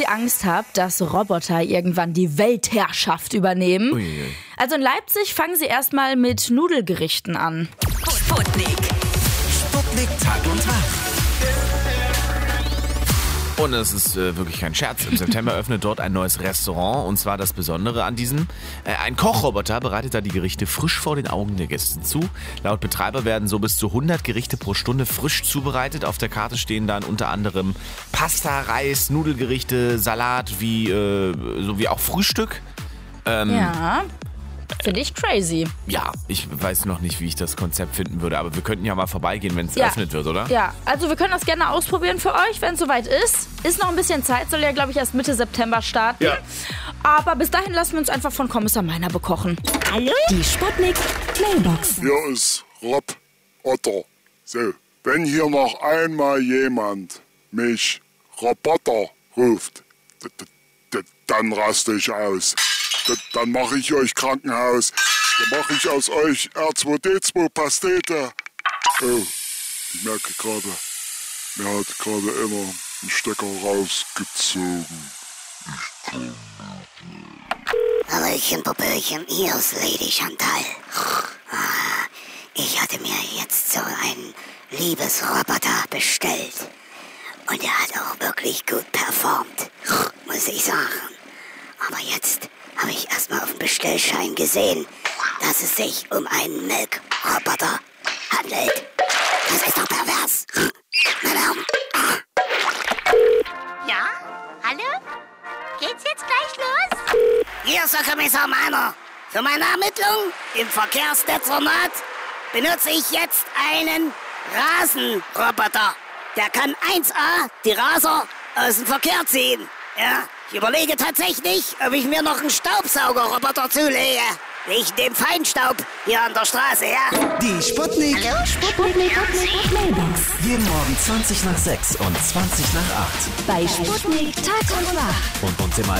ihr Angst habt, dass Roboter irgendwann die Weltherrschaft übernehmen. Uiuiui. Also in Leipzig fangen sie erstmal mit Nudelgerichten an. Sputnik. Sputnik Tag und Tag. Und es ist wirklich kein Scherz. Im September öffnet dort ein neues Restaurant. Und zwar das Besondere an diesem: ein Kochroboter bereitet da die Gerichte frisch vor den Augen der Gäste zu. Laut Betreiber werden so bis zu 100 Gerichte pro Stunde frisch zubereitet. Auf der Karte stehen dann unter anderem Pasta, Reis, Nudelgerichte, Salat, sowie auch Frühstück. Ja, finde ich crazy. Ja, ich weiß noch nicht, wie ich das Konzept finden würde, aber wir könnten ja mal vorbeigehen, wenn es Ja. eröffnet wird, oder? Ja, also wir können das gerne ausprobieren für euch, wenn es soweit ist. Ist noch ein bisschen Zeit, soll ja, glaube ich, erst Mitte September starten. Ja. Aber bis dahin lassen wir uns einfach von Kommissar Meiner bekochen. Hallo? Die Sputnik Mailbox. Hier ist Rob Otter. So, wenn hier noch einmal jemand mich Roboter ruft, dann raste ich aus. Dann mache ich euch Krankenhaus. Dann mache ich aus euch R2D2 Pastete. Oh, ich merke gerade, mir hat gerade einer einen Stecker rausgezogen. Hallöchen, Popöchen, hier ist Lady Chantal. Ich hatte mir jetzt so einen Liebesroboter bestellt. Und er hat auch wirklich gut performt, muss ich sagen. Aber jetzt habe ich erstmal auf dem Bestellschein gesehen, dass es sich um einen Milchroboter handelt. Das ist doch pervers. Meine Augen. Ja? Hallo? Geht's jetzt gleich los? Hier ist der Kommissar Meiner. Für meine Ermittlung im Verkehrsdezernat benutze ich jetzt einen Rasenroboter. Der kann 1A die Raser aus dem Verkehr ziehen. Ja, ich überlege tatsächlich, ob ich mir noch einen Staubsaugerroboter zulege. Wegen dem Feinstaub hier an der Straße, ja? Die Sputnik. Hallo? Sputnik Mailbox. Jeden Morgen 20 nach 6 und 20 nach 8. Bei Sputnik Tag und Wach. Und uns immer